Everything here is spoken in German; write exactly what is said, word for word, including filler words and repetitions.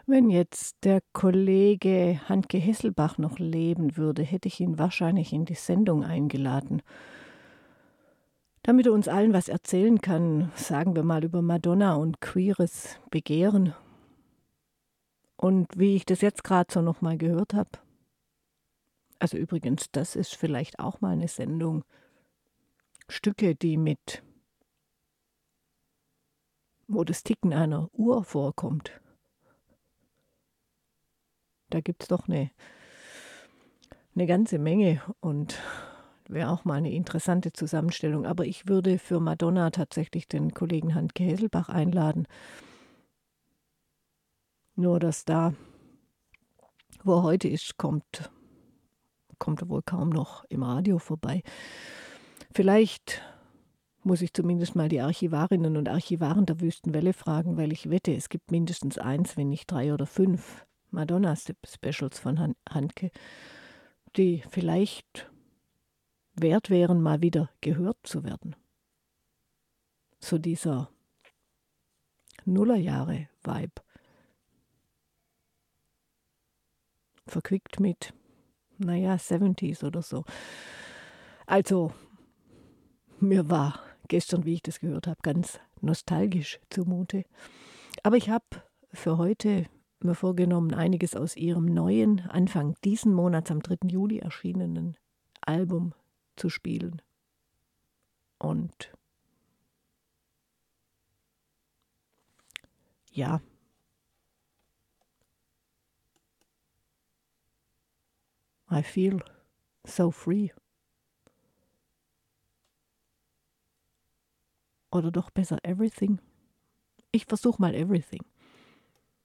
Wenn jetzt der Kollege Handke Hesselbach noch leben würde, hätte ich ihn wahrscheinlich in die Sendung eingeladen, damit er uns allen was erzählen kann, sagen wir mal über Madonna und queeres Begehren. Und wie ich das jetzt gerade so noch mal gehört habe, also übrigens, das ist vielleicht auch mal eine Sendung, Stücke, die mit wo das Ticken einer Uhr vorkommt. Da gibt's doch eine 'ne ganze Menge und wäre auch mal eine interessante Zusammenstellung. Aber ich würde für Madonna tatsächlich den Kollegen Handke Hesselbach einladen. Nur dass da, wo er heute ist, kommt kommt er wohl kaum noch im Radio vorbei. Vielleicht muss ich zumindest mal die Archivarinnen und Archivaren der Wüstenwelle fragen, weil ich wette, es gibt mindestens eins, wenn nicht drei oder fünf Madonna-Specials von Han Handke, die vielleicht wert wären, mal wieder gehört zu werden. So dieser Nullerjahre-Vibe. Verquickt mit, naja, siebziger oder so. Also, mir war gestern, wie ich das gehört habe, ganz nostalgisch zumute. Aber ich habe für heute mir vorgenommen, einiges aus ihrem neuen, Anfang diesen Monats am dritten Juli erschienenen Album zu spielen. Und ja, I feel so free. Oder doch besser Everything. Ich versuche mal Everything.